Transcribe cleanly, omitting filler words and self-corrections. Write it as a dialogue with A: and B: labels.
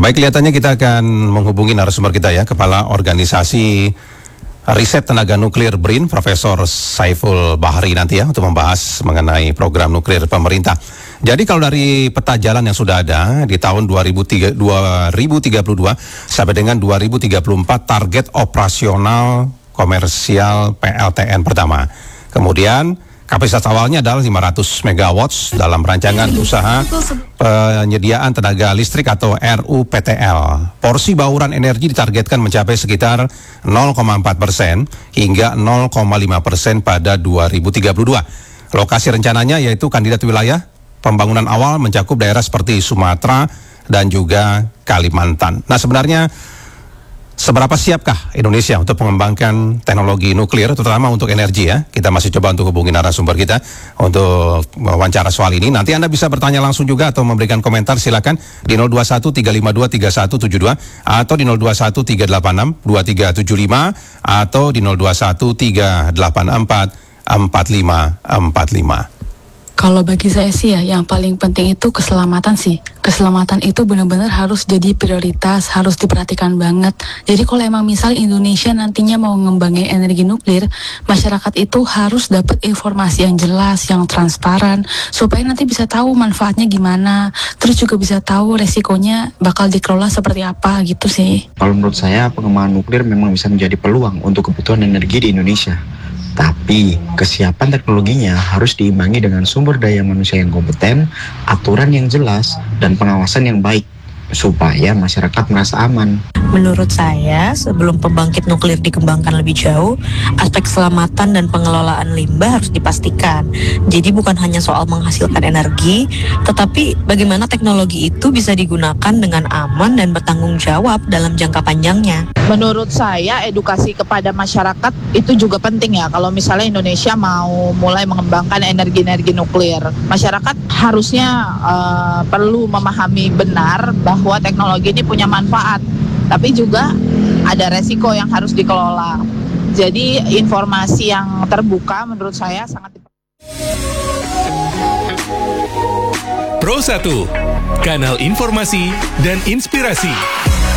A: Baik, kelihatannya kita akan menghubungi narasumber kita ya, Kepala Organisasi Riset Tenaga Nuklir BRIN, Profesor Saiful Bahri nanti ya, untuk membahas mengenai program nuklir pemerintah. Jadi kalau dari peta jalan yang sudah ada di tahun 2032 sampai dengan 2034 target operasional komersial PLTN pertama. Kemudian kapasitas awalnya adalah 500 megawatts dalam rancangan usaha penyediaan tenaga listrik atau RUPTL. Porsi bauran energi ditargetkan mencapai sekitar 0,4% hingga 0,5% pada 2032. Lokasi rencananya yaitu kandidat wilayah pembangunan awal mencakup daerah seperti Sumatera dan juga Kalimantan. Nah, sebenarnya seberapa siapkah Indonesia untuk mengembangkan teknologi nuklir, terutama untuk energi ya? Kita masih coba untuk hubungi narasumber kita untuk wawancara soal ini. Nanti Anda bisa bertanya langsung juga atau memberikan komentar, silakan di 021-352-3172 atau di 021-386-2375 atau di 021-384-4545.
B: Kalau bagi saya sih ya, yang paling penting itu keselamatan sih. Keselamatan itu benar-benar harus jadi prioritas, harus diperhatikan banget. Jadi kalau emang misal Indonesia nantinya mau ngembangin energi nuklir, masyarakat itu harus dapat informasi yang jelas, yang transparan, supaya nanti bisa tahu manfaatnya gimana, terus juga bisa tahu resikonya bakal dikelola seperti apa gitu sih.
C: Kalau menurut saya, pengembangan nuklir memang bisa menjadi peluang untuk kebutuhan energi di Indonesia. Tapi kesiapan teknologinya harus diimbangi dengan sumber daya manusia yang kompeten, aturan yang jelas, dan pengawasan yang baik supaya masyarakat merasa aman.
D: Menurut saya, sebelum pembangkit nuklir dikembangkan lebih jauh, aspek keselamatan dan pengelolaan limbah harus dipastikan. Jadi bukan hanya soal menghasilkan energi, tetapi bagaimana teknologi itu bisa digunakan dengan aman dan bertanggung jawab dalam jangka panjangnya.
E: Menurut saya, edukasi kepada masyarakat itu juga penting ya. Kalau misalnya Indonesia mau mulai mengembangkan energi-energi nuklir, masyarakat harusnya perlu memahami benar bahwa teknologi ini punya manfaat, tapi juga ada resiko yang harus dikelola. Jadi informasi yang terbuka menurut saya sangat
F: Pro 1, kanal informasi dan inspirasi.